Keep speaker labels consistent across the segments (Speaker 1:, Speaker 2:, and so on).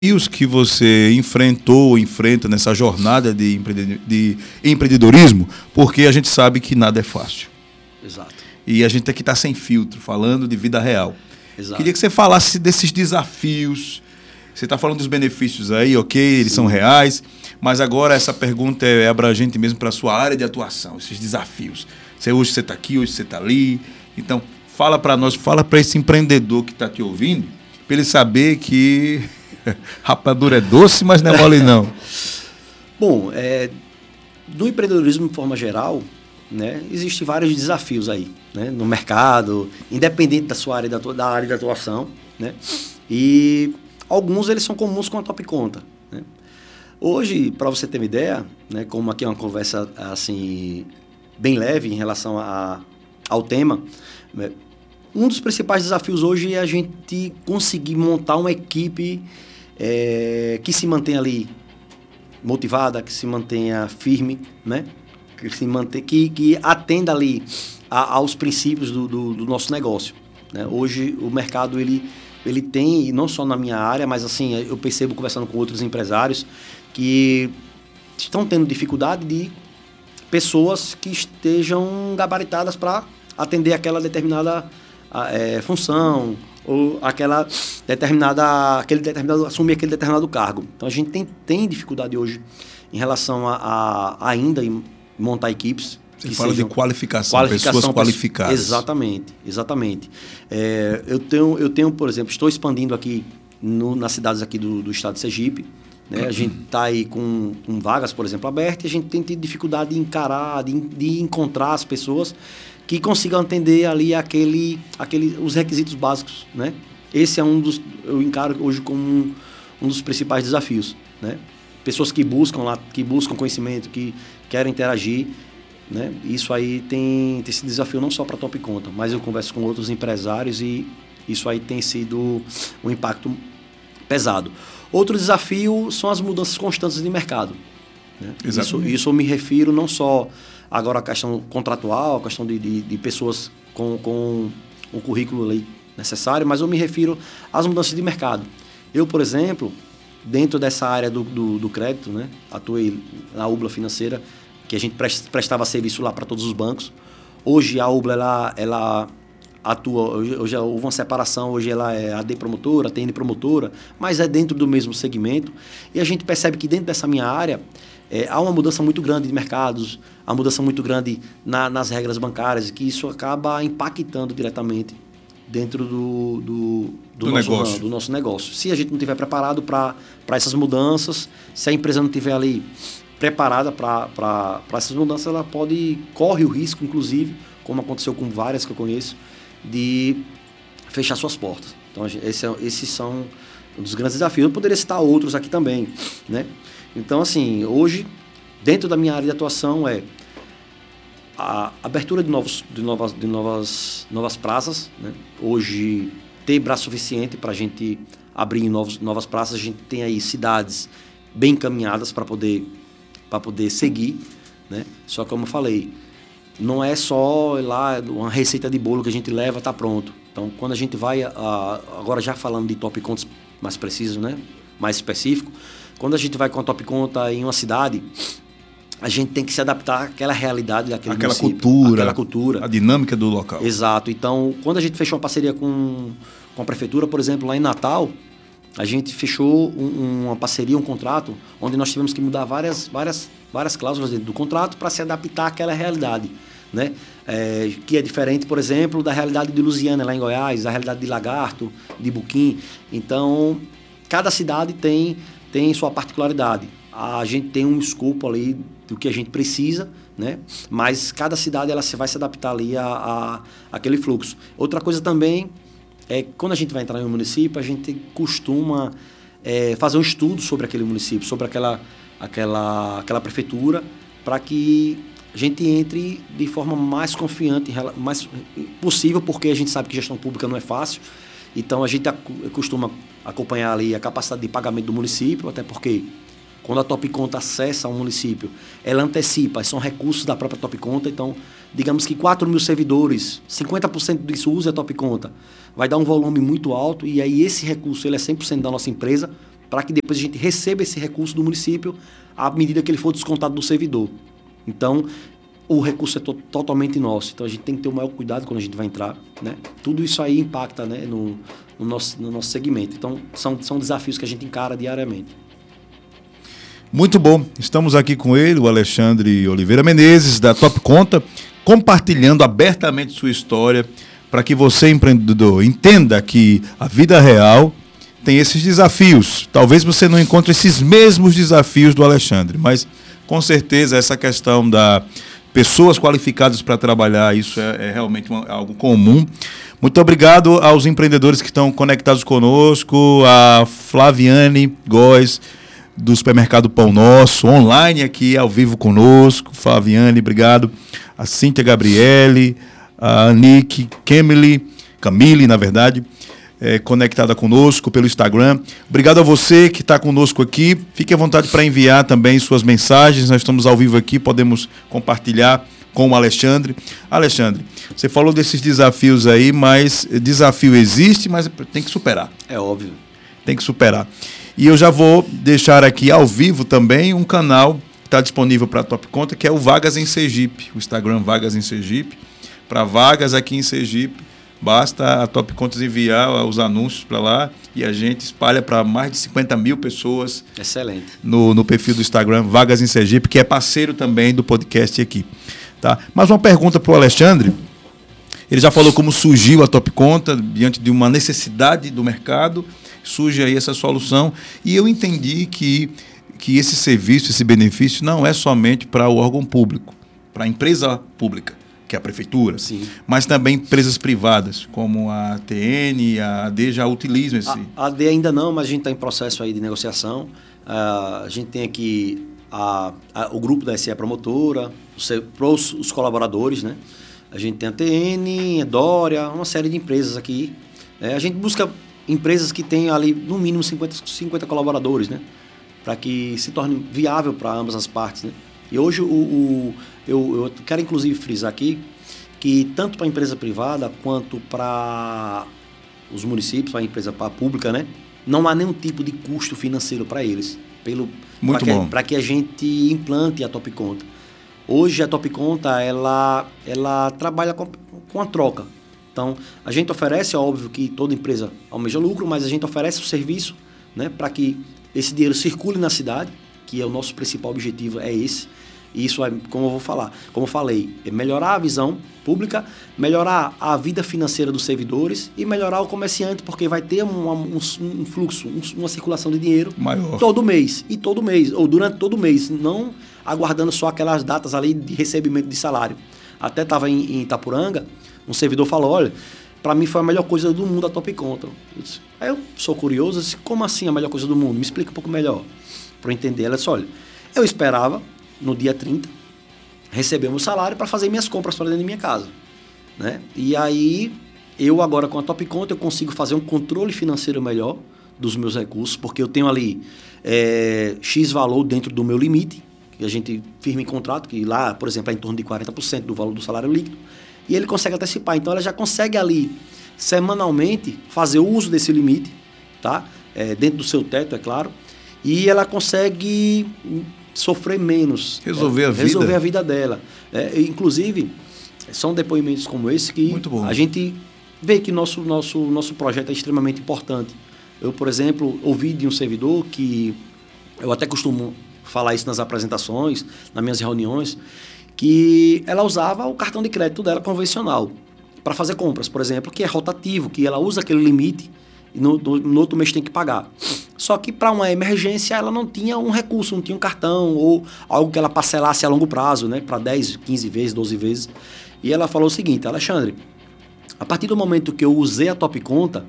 Speaker 1: desafios que você enfrentou ou enfrenta nessa jornada de empreendedorismo, porque a gente sabe que nada é fácil.
Speaker 2: Exato.
Speaker 1: E a gente tem que estar sem filtro, falando de vida real.
Speaker 2: Exato.
Speaker 1: Queria que você falasse desses desafios. Você está falando dos benefícios aí, ok, eles são reais, mas agora essa pergunta é abrangente mesmo para a sua área de atuação, esses desafios. Hoje você está aqui, hoje você está ali. Então, fala para nós, fala para esse empreendedor que está te ouvindo, para ele saber que rapadura é doce, mas não é mole não.
Speaker 2: Bom, no empreendedorismo de forma geral, né, existem vários desafios aí, né, no mercado, independente da sua área, da área de atuação, né, e alguns eles são comuns com a Top Conta, né. Hoje, para você ter uma ideia, né, como aqui é uma conversa assim bem leve em relação ao tema, né, um dos principais desafios hoje é a gente conseguir montar uma equipe que se mantenha ali motivada, que se mantenha firme, né? Que atenda ali aos princípios do nosso negócio, né? Hoje o mercado ele tem, e não só na minha área, mas assim, eu percebo conversando com outros empresários que estão tendo dificuldade de pessoas que estejam gabaritadas para atender aquela determinada função ou assumir aquele determinado cargo. Então a gente tem dificuldade hoje em relação a ainda montar equipes.
Speaker 1: Você fala de qualificação, pessoas qualificadas.
Speaker 2: Exatamente. Eu tenho, por exemplo, estou expandindo aqui nas cidades aqui do estado de Sergipe, né? A gente está aí com vagas, por exemplo, abertas, e a gente tem tido dificuldade de encarar, de encontrar as pessoas que consigam atender ali os requisitos básicos, né? Esse é eu encaro hoje como um dos principais desafios, né? Pessoas que buscam conhecimento, que querem interagir, né? Isso aí tem esse desafio não só para a Top Conta, mas eu converso com outros empresários e isso aí tem sido um impacto pesado. Outro desafio são as mudanças constantes de mercado, né? Isso eu me refiro não só agora a questão contratual, a questão de pessoas com o currículo ali necessário, mas eu me refiro às mudanças de mercado. Eu, por exemplo, dentro dessa área do crédito, né, atuei na Ubla Financeira, que a gente prestava serviço lá para todos os bancos. Hoje a Ubla ela atua, hoje houve uma separação, hoje ela é AD promotora, TN promotora, mas é dentro do mesmo segmento. E a gente percebe que dentro dessa minha área há uma mudança muito grande de mercados, há uma mudança muito grande nas regras bancárias, e que isso acaba impactando diretamente dentro do nosso negócio. Se a gente não estiver preparado para essas mudanças, se a empresa não estiver ali preparada para essas mudanças, ela corre o risco, inclusive, como aconteceu com várias que eu conheço, de fechar suas portas. Então, esses são um dos grandes desafios. Eu poderia citar outros aqui também, né? Então, assim, hoje, dentro da minha área de atuação a abertura de novas praças, né? Hoje, ter braço suficiente para a gente abrir novas praças, a gente tem aí cidades bem encaminhadas para poder seguir, né? Só que, como eu falei, não é só lá uma receita de bolo que a gente leva, está pronto. Então, quando a gente vai, agora já falando de Top Contas mais preciso, né? Mais específico, quando a gente vai com a Top Conta em uma cidade, a gente tem que se adaptar àquela realidade daquele município. Aquela cultura.
Speaker 1: A dinâmica do local.
Speaker 2: Exato. Então, quando a gente fechou uma parceria com a prefeitura, por exemplo, lá em Natal, a gente fechou uma parceria, um contrato, onde nós tivemos que mudar várias cláusulas dentro do contrato para se adaptar àquela realidade, né? Que é diferente, por exemplo, da realidade de Lusiânia, lá em Goiás, da realidade de Lagarto, de Buquim. Então, cada cidade tem sua particularidade. A gente tem um escopo ali do que a gente precisa, né? Mas cada cidade ela vai se adaptar ali àquele fluxo. Outra coisa também é que quando a gente vai entrar em um município, a gente costuma fazer um estudo sobre aquele município, sobre aquela prefeitura, para que a gente entre de forma mais confiante, mais possível, porque a gente sabe que gestão pública não é fácil. Então, a gente costuma acompanhar ali a capacidade de pagamento do município, até porque quando a Top Conta acessa um município, ela antecipa, são recursos da própria Top Conta. Então, digamos que 4 mil servidores, 50% disso usa a Top Conta, vai dar um volume muito alto, e aí esse recurso ele é 100% da nossa empresa, para que depois a gente receba esse recurso do município à medida que ele for descontado do servidor. Então, o recurso é totalmente nosso. Então, a gente tem que ter o maior cuidado quando a gente vai entrar, né? Tudo isso aí impacta, né, no nosso segmento. Então, são desafios que a gente encara diariamente.
Speaker 1: Muito bom. Estamos aqui com ele, o Alexandre Oliveira Menezes, da Top Conta, compartilhando abertamente sua história para que você, empreendedor, entenda que a vida real tem esses desafios. Talvez você não encontre esses mesmos desafios do Alexandre, mas com certeza essa questão da pessoas qualificadas para trabalhar, isso é realmente algo comum. Muito obrigado aos empreendedores que estão conectados conosco, a Flaviane Góes, do supermercado Pão Nosso, online aqui, ao vivo conosco. Flaviane, obrigado. A Cíntia Gabriele, a Anique, Camille, na verdade, conectada conosco pelo Instagram. Obrigado a você que está conosco aqui. Fique à vontade para enviar também suas mensagens. Nós estamos ao vivo aqui, podemos compartilhar com o Alexandre. Alexandre, você falou desses desafios aí, mas desafio existe, mas tem que superar.
Speaker 2: É óbvio.
Speaker 1: Tem que superar. E eu já vou deixar aqui ao vivo também um canal que está disponível para a Top Conta, que é o Vagas em Sergipe, o Instagram Vagas em Sergipe. Para vagas aqui em Sergipe, basta a Top Contas enviar os anúncios para lá e a gente espalha para mais de 50 mil pessoas.
Speaker 2: Excelente.
Speaker 1: No perfil do Instagram Vagas em Sergipe, que é parceiro também do podcast aqui. Tá? Mas uma pergunta para o Alexandre. Ele já falou como surgiu a Top Conta diante de uma necessidade do mercado, surge aí essa solução, e eu entendi que esse serviço, esse benefício não é somente para o órgão público, para a empresa pública, que é a prefeitura,
Speaker 2: sim,
Speaker 1: mas também empresas privadas, como a TN, a AD já utilizam esse...
Speaker 2: A AD ainda não, mas a gente está em processo aí de negociação. A gente tem aqui o grupo da SE Promotora, os colaboradores, né? A gente tem a TN, a Dória, uma série de empresas aqui. A gente busca empresas que tenham ali, no mínimo, 50 colaboradores, né? Para que se torne viável para ambas as partes, né? E hoje eu quero, inclusive, frisar aqui que tanto para a empresa privada quanto para os municípios, para a empresa pública, né? Não há nenhum tipo de custo financeiro para eles.
Speaker 1: Muito bom.
Speaker 2: Para que a gente implante a Top Conta. Hoje a Top Conta, ela trabalha com a troca. Então, a gente oferece, é óbvio que toda empresa almeja lucro, mas a gente oferece o serviço, né, para que esse dinheiro circule na cidade, que é o nosso principal objetivo, é esse. E isso é, como eu falei, é melhorar a visão pública, melhorar a vida financeira dos servidores e melhorar o comerciante, porque vai ter um fluxo, uma circulação de dinheiro
Speaker 1: maior
Speaker 2: todo mês, ou durante todo o mês, não aguardando só aquelas datas ali de recebimento de salário. Até estava em Itapuranga, um servidor falou, olha, para mim foi a melhor coisa do mundo a Top Conta. Aí eu sou curioso, eu disse, como assim a melhor coisa do mundo? Me explica um pouco melhor, para eu entender. Ela disse, olha, eu esperava no dia 30 receber meu salário para fazer minhas compras para dentro de minha casa, né? E aí, eu agora com a Top Conta, eu consigo fazer um controle financeiro melhor dos meus recursos, porque eu tenho ali X valor dentro do meu limite, que a gente firma em contrato, que lá, por exemplo, é em torno de 40% do valor do salário líquido, e ele consegue antecipar. Então, ela já consegue ali, semanalmente, fazer uso desse limite, tá? Dentro do seu teto, é claro, e ela consegue sofrer menos.
Speaker 1: Resolver
Speaker 2: a vida dela. Inclusive, são depoimentos como esse que a gente vê que nosso projeto é extremamente importante. Eu, por exemplo, ouvi de um servidor que, eu até costumo falar isso nas apresentações, nas minhas reuniões, que ela usava o cartão de crédito dela convencional para fazer compras, por exemplo, que é rotativo, que ela usa aquele limite e no outro mês tem que pagar. Só que para uma emergência ela não tinha um recurso, não tinha um cartão ou algo que ela parcelasse a longo prazo, né, para 10, 15 vezes, 12 vezes. E ela falou o seguinte, Alexandre, a partir do momento que eu usei a Top Conta,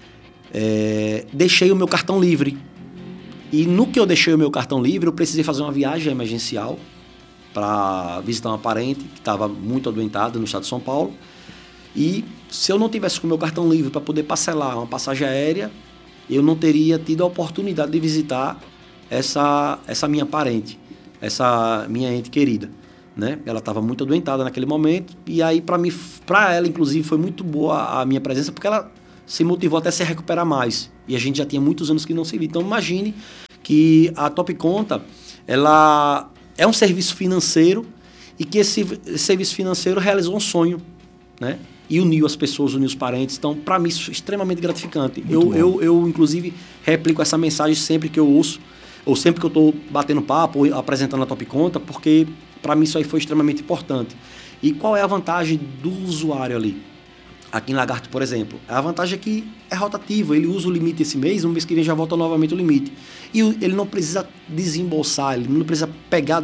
Speaker 2: deixei o meu cartão livre. E no que eu deixei o meu cartão livre, eu precisei fazer uma viagem emergencial para visitar uma parente que estava muito adoentada no estado de São Paulo. E se eu não tivesse com o meu cartão livre para poder parcelar uma passagem aérea, eu não teria tido a oportunidade de visitar essa minha parente, essa minha ente querida, né? Ela estava muito adoentada naquele momento, e aí para ela, inclusive, foi muito boa a minha presença, porque ela se motivou até se recuperar mais. E a gente já tinha muitos anos que não se via. Então, imagine que a Top Conta, ela é um serviço financeiro e que esse serviço financeiro realizou um sonho, né? E uniu as pessoas, uniu os parentes. Então, para mim, isso é extremamente gratificante. Eu, inclusive, replico essa mensagem sempre que eu ouço, ou sempre que eu estou batendo papo, ou apresentando a Top Conta, porque, para mim, isso aí foi extremamente importante. E qual é a vantagem do usuário ali? Aqui em Lagarto, por exemplo, a vantagem é que é rotativo. Ele usa o limite esse mês, um mês que vem já volta novamente o limite. E ele não precisa desembolsar, ele não precisa pegar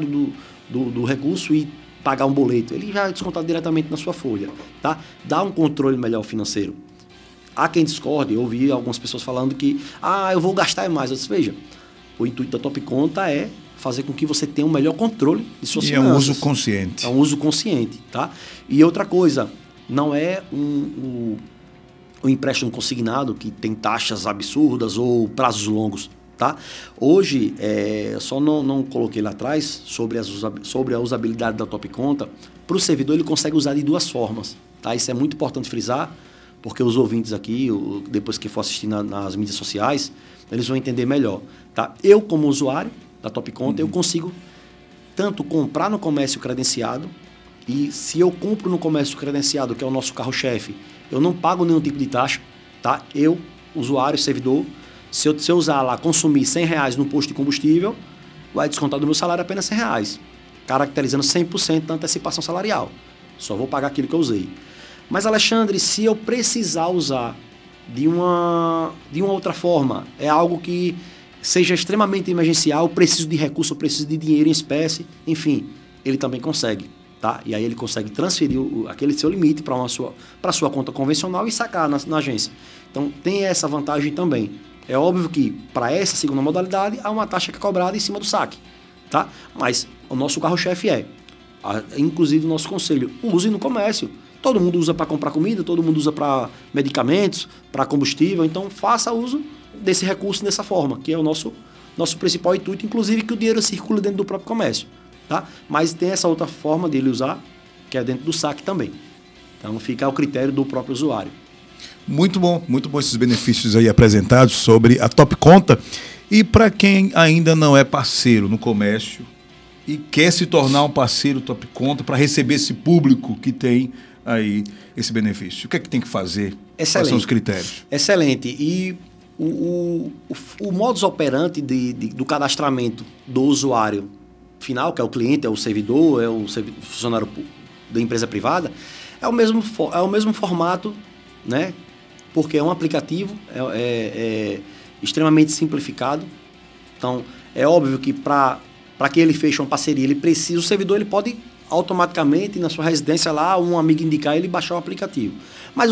Speaker 2: do recurso e pagar um boleto. Ele já é descontado diretamente na sua folha. Tá? Dá um controle melhor financeiro. Há quem discorde, eu ouvi algumas pessoas falando que eu vou gastar mais. Eu disse, veja, o intuito da Top Conta é fazer com que você tenha um melhor controle de suas finanças.
Speaker 1: É um uso consciente.
Speaker 2: É um uso consciente, tá? E outra coisa, não é um empréstimo consignado que tem taxas absurdas ou prazos longos, tá? Hoje, só não coloquei lá atrás sobre a usabilidade da Top Conta. Para o servidor, ele consegue usar de duas formas, tá? Isso é muito importante frisar, porque os ouvintes aqui, depois que for assistir nas mídias sociais, eles vão entender melhor, tá? Eu, como usuário da Top Conta, eu consigo tanto comprar no comércio credenciado, e se eu compro no comércio credenciado, que é o nosso carro-chefe, eu não pago nenhum tipo de taxa, tá? Eu, usuário, servidor, se eu usar lá, consumir R$100 no posto de combustível, vai descontar do meu salário apenas R$100, caracterizando 100% da antecipação salarial. Só vou pagar aquilo que eu usei. Mas, Alexandre, se eu precisar usar de uma outra forma, é algo que seja extremamente emergencial, eu preciso de recurso, eu preciso de dinheiro em espécie, enfim, ele também consegue. Tá? E aí ele consegue transferir aquele seu limite para a sua conta convencional e sacar na agência. Então tem essa vantagem também. É óbvio que para essa segunda modalidade há uma taxa que é cobrada em cima do saque. Tá? Mas o nosso carro-chefe inclusive o nosso conselho, use no comércio. Todo mundo usa para comprar comida, todo mundo usa para medicamentos, para combustível. Então faça uso desse recurso dessa forma, que é o nosso principal intuito, inclusive que o dinheiro circule dentro do próprio comércio. Tá? Mas tem essa outra forma dele usar, que é dentro do saque também. Então fica ao critério do próprio usuário.
Speaker 1: Muito bom esses benefícios aí apresentados sobre a Top Conta. E para quem ainda não é parceiro no comércio e quer se tornar um parceiro Top Conta para receber esse público que tem aí esse benefício, o que é que tem que fazer?
Speaker 2: Excelente.
Speaker 1: Quais são os critérios?
Speaker 2: Excelente. E o modus operandi do cadastramento do usuário final, que é o cliente, é o servidor, é o funcionário da empresa privada, é o mesmo formato, né? Porque é um aplicativo, é extremamente simplificado. Então, é óbvio que para que ele feche uma parceria, o servidor ele pode automaticamente, na sua residência lá, um amigo indicar ele baixar o aplicativo. Mas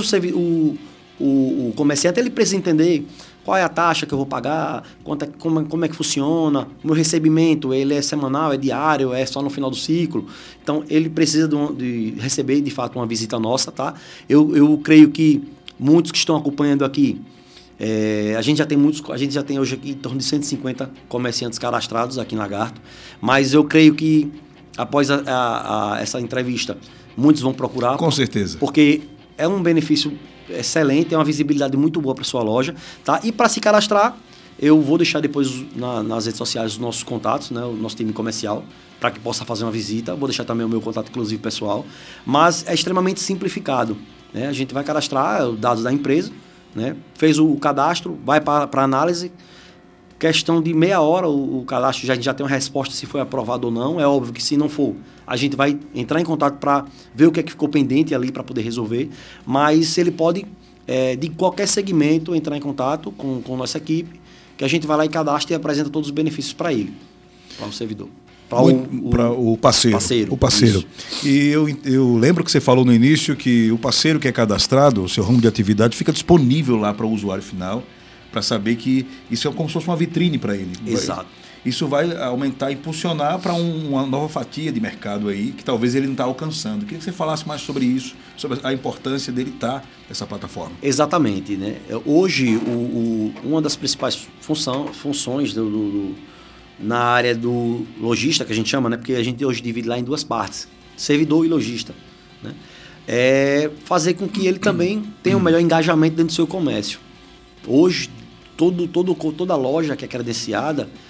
Speaker 2: o comerciante ele precisa entender qual é a taxa que eu vou pagar, como é que funciona, o meu recebimento, ele é semanal, é diário, é só no final do ciclo. Então, ele precisa de receber, de fato, uma visita nossa, tá? Eu creio que muitos que estão acompanhando aqui, a gente já tem hoje aqui em torno de 150 comerciantes cadastrados aqui em Lagarto, mas eu creio que após essa entrevista, muitos vão procurar.
Speaker 1: Com certeza.
Speaker 2: Porque é um benefício excelente, é uma visibilidade muito boa para sua loja, tá? E para se cadastrar, eu vou deixar depois nas redes sociais os nossos contatos, né? O nosso time comercial, para que possa fazer uma visita. Vou deixar também o meu contato, inclusive, pessoal. Mas é extremamente simplificado, né? A gente vai cadastrar os dados da empresa, né? Fez o cadastro, vai para análise. Questão de meia hora, o cadastro a gente já tem uma resposta se foi aprovado ou não. É óbvio que se não for, a gente vai entrar em contato para ver o que é que ficou pendente ali para poder resolver. Mas ele pode, de qualquer segmento, entrar em contato com nossa equipe, que a gente vai lá e cadastra e apresenta todos os benefícios para ele, para o servidor.
Speaker 1: Para o parceiro. O parceiro. Isso. E eu lembro que você falou no início que o parceiro que é cadastrado, o seu ramo de atividade, fica disponível lá para o usuário final, para saber que isso é como se fosse uma vitrine para ele.
Speaker 2: Exato.
Speaker 1: Isso vai aumentar, impulsionar para uma nova fatia de mercado aí, que talvez ele não está alcançando. Queria que você falasse mais sobre isso, sobre a importância dele estar nessa plataforma.
Speaker 2: Exatamente, né? Hoje, uma das principais funções na área do lojista, que a gente chama, né? Porque a gente hoje divide lá em duas partes, servidor e lojista, né? é fazer com que ele também tenha um melhor engajamento dentro do seu comércio. Hoje, toda loja que é credenciada,